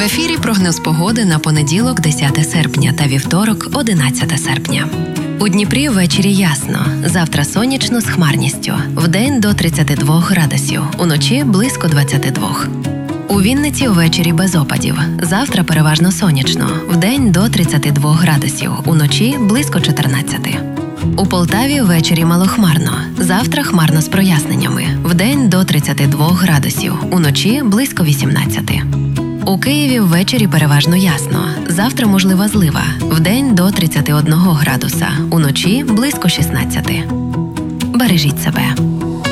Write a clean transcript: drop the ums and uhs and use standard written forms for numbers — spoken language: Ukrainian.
ефірі прогноз погоди на понеділок 10 серпня та вівторок 11 серпня. У Дніпрі ввечері ясно, завтра сонячно з хмарністю, вдень до 32 градусів, уночі близько 22. У Вінниці увечері без опадів, завтра переважно сонячно, вдень до 32 градусів, уночі близько 14. У Полтаві ввечері малохмарно, завтра хмарно з проясненнями, вдень до 32 градусів, уночі близько 18. У Києві ввечері переважно ясно, завтра можлива злива, вдень до 31 градуса, уночі близько 16. Бережіть себе.